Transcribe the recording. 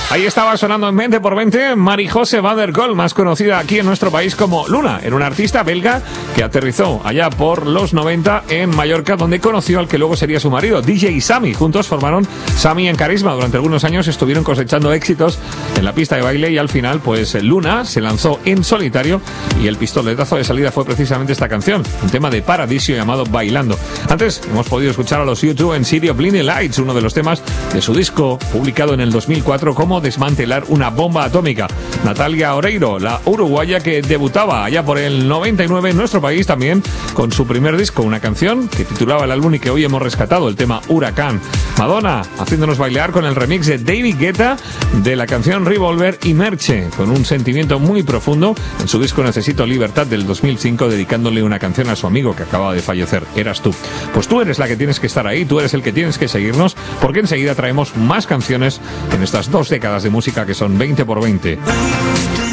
Ahí estaba sonando en 20 por 20 Marie-José van der Kolk, más conocida aquí en nuestro país como Luna. Era una artista belga que aterrizó allá por los 90 en Mallorca, donde conoció al que luego sería su marido, DJ Sammy. Juntos formaron Sammy en Carisma. Durante algunos años estuvieron cosechando éxitos en la pista de baile y al final, pues Luna se lanzó en solitario y el pistoletazo de salida fue precisamente esta canción, un tema de Paradiso llamado Bailando. Antes hemos podido escuchar a los U2 en City of Blinding Lights, uno de los temas de su disco publicado en el 2004 como Desmantelar una bomba atómica. Natalia Oreiro, la uruguaya que debutaba allá por el 99 en nuestro país también con su primer disco, una canción que titulaba el álbum y que hoy hemos rescatado, el tema Huracán. Madonna haciéndonos bailar con el remix de David Guetta de la canción Revolver y Merche, con un sentimiento muy profundo en su disco Necesito Libertad del 2005, dedicándole una canción a su amigo que acaba de fallecer. Eras tú. Pues tú eres la que tienes que estar ahí, tú eres el que tienes que seguirnos, porque enseguida traemos más canciones en estas 2 décadas de música que son 20 por 20.